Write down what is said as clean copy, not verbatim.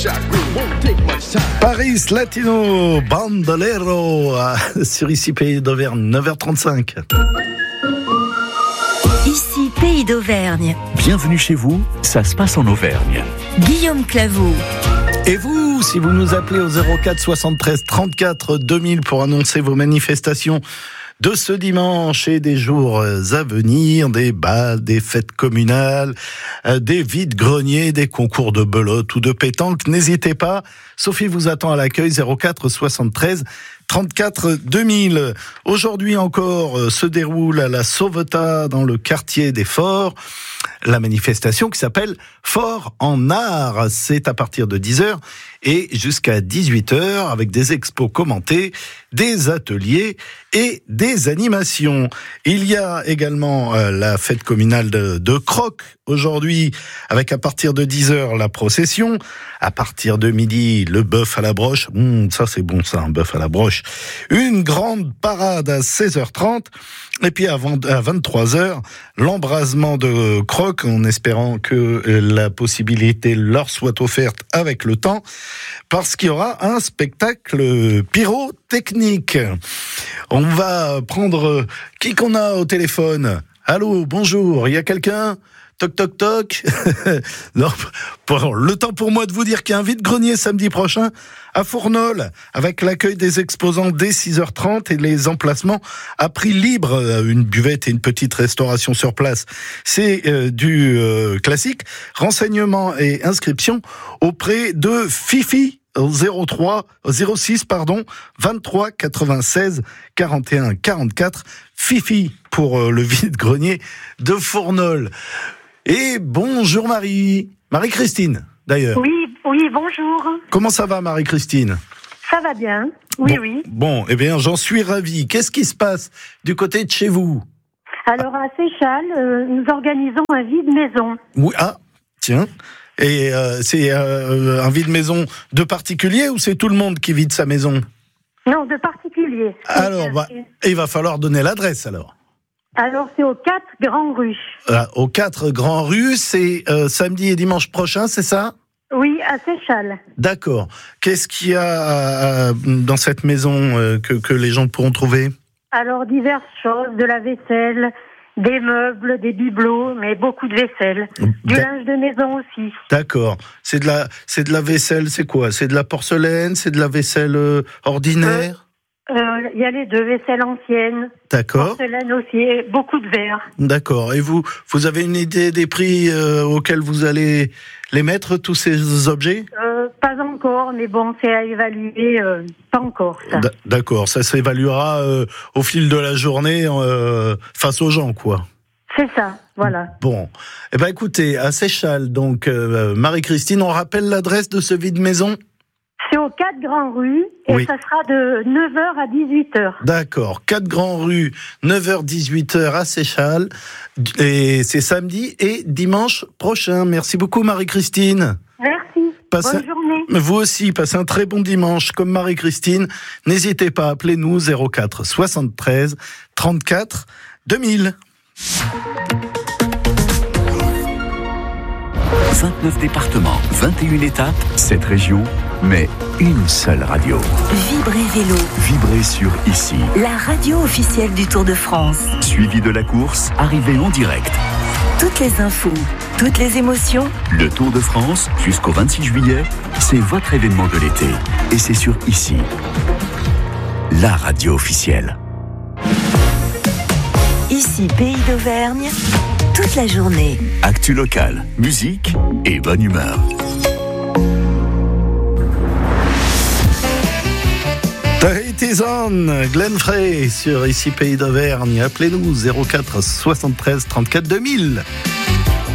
Paris Latino Bandolero sur ici Pays d'Auvergne, 9h35. Ici Pays d'Auvergne. Bienvenue chez vous, ça se passe en Auvergne. Guillaume Claveau. Et vous, si vous nous appelez au 04 73 34 2000 pour annoncer vos manifestations de ce dimanche et des jours à venir, des bals, des fêtes communales, des vides-greniers, des concours de belote ou de pétanque, n'hésitez pas. Sophie vous attend à l'accueil 04 73 34 2000. Aujourd'hui encore se déroule à la Sauvetat dans le quartier des Forts la manifestation qui s'appelle Fort en art. C'est à partir de 10h et jusqu'à 18h avec des expos commentés, des ateliers et des animations. Il y a également la fête communale de Croc aujourd'hui avec à partir de 10h la procession, à partir de midi le bœuf à la broche, ça c'est bon ça, un bœuf à la broche, une grande parade à 16h30 et puis à 23h l'embrasement de Croc en espérant que la possibilité leur soit offerte avec le temps parce qu'il y aura un spectacle pyrotechnique. On va prendre qui qu'on a au téléphone. Allô, bonjour, il y a quelqu'un ? Toc, toc, toc. Non, le temps pour moi de vous dire qu'il y a un vide-grenier samedi prochain à Fournols, avec l'accueil des exposants dès 6h30 et les emplacements à prix libre, une buvette et une petite restauration sur place. C'est du classique. Renseignements et inscriptions auprès de Fifi. 06 23 96 41 44 Fifi pour le vide-grenier de Fournols. Et bonjour Marie-Christine d'ailleurs. Oui, bonjour. Comment ça va Marie-Christine ? Ça va bien, oui. Bon, eh bien j'en suis ravi. Qu'est-ce qui se passe du côté de chez vous ? Alors à Seychelles, nous organisons un vide-maison. Oui, tiens. Et c'est un vide-maison de particulier ou c'est tout le monde qui vide sa maison ? Non, de particulier. Alors, il va falloir donner l'adresse alors. Alors c'est aux 4 Grands Rues. Aux 4 Grands Rues, c'est samedi et dimanche prochain, c'est ça ? Oui, à Seychelles. D'accord. Qu'est-ce qu'il y a dans cette maison que les gens pourront trouver ? Alors diverses choses, de la vaisselle, des meubles, des bibelots, mais beaucoup de vaisselle. Du linge de maison aussi. D'accord. C'est de la vaisselle, c'est quoi ? C'est de la porcelaine ? C'est de la vaisselle ordinaire ? Il y a les deux, vaisselle ancienne. D'accord. Porcelaine aussi, et beaucoup de verre. D'accord. Et vous avez une idée des prix auxquels vous allez les mettre, tous ces objets ? Pas encore, mais bon, c'est à évaluer, pas encore ça. D'accord, ça s'évaluera au fil de la journée face aux gens, quoi. C'est ça, voilà. Bon, eh ben écoutez, à Seychelles, donc Marie-Christine, on rappelle l'adresse de ce vide-maison ? C'est aux 4 Grands Rues et ça sera de 9h à 18h. D'accord, 4 Grands Rues, 9h, 18h à Seychelles. Et c'est samedi et dimanche prochain. Merci beaucoup Marie-Christine. Merci, bonne journée. Vous aussi, passez un très bon dimanche comme Marie-Christine. N'hésitez pas, appelez-nous 04 73 34 2000. 29 départements, 21 étapes, 7 régions, mais une seule radio. Vibrez Vélo. Vibrez sur ici. La radio officielle du Tour de France. Suivi de la course, arrivée en direct. Toutes les infos, toutes les émotions. Le Tour de France, jusqu'au 26 juillet, c'est votre événement de l'été. Et c'est sur ici. La radio officielle. Ici, Pays d'Auvergne, toute la journée. Actu locale, musique et bonne humeur. It is on, Glenn Frey sur ici Pays d'Auvergne. Appelez-nous 04 73 34 2000.